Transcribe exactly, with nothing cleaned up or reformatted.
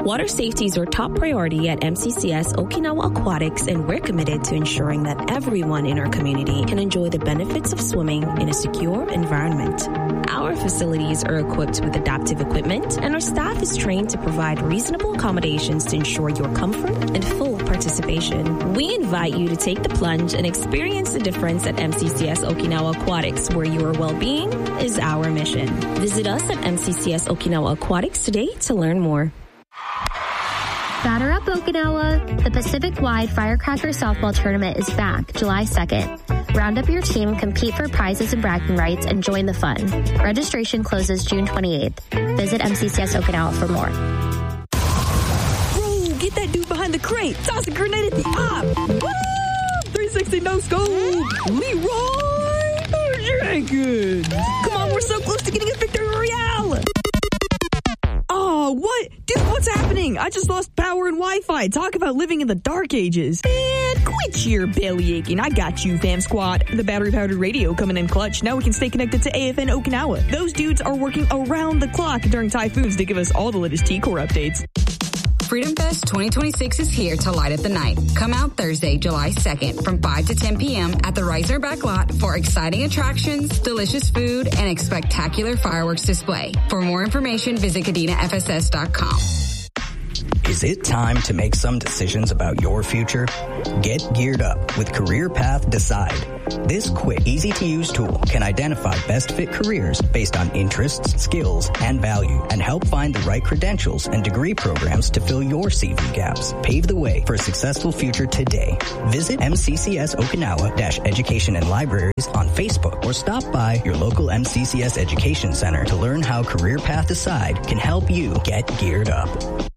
Water safety is our top priority at M C C S Okinawa Aquatics, and we're committed to ensuring that everyone in our community can enjoy the benefits of swimming in a secure environment. Our facilities are equipped with adaptive equipment, and our staff is trained to provide reasonable accommodations to ensure your comfort and full participation. We invite you to take the plunge and experience the difference at M C C S Okinawa Aquatics, where your well-being is our mission. Visit us at M C C S Okinawa Aquatics today to learn more. Batter Up Okinawa! The Pacific-wide Firecracker Softball Tournament is back July second. Round up your team, compete for prizes and bragging rights, and join the fun. Registration closes June twenty-eighth. Visit M C C S Okinawa for more. Bro, get that dude behind the crate. Toss a grenade at the op. Woo! three sixty no scope. Leroy Jenkins. Come on, we're so close to getting a victory royale. Oh, what? Dude, what's happening? I just lost power and Wi-Fi. Talk about living in the dark ages. Man, quit your belly aching. I got you, fam squad. The battery-powered radio coming in clutch. Now we can stay connected to A F N Okinawa. Those dudes are working around the clock during typhoons to give us all the latest T-Core updates. Freedom Fest twenty twenty-six is here to light up the night. Come out Thursday, July second from five to ten p.m. at the Reisner Back Lot for exciting attractions, delicious food, and a spectacular fireworks display. For more information, visit Kadena F S S dot com. Is it time to make some decisions about your future? Get geared up with Career Path Decide. This quick, easy-to-use tool can identify best fit careers based on interests, skills, and value, and help find the right credentials and degree programs to fill your C V gaps. Pave the way for a successful future today. Visit M C C S Okinawa-Education and Libraries on Facebook, or stop by your local M C C S Education Center to learn how Career Path Decide can help you get geared up.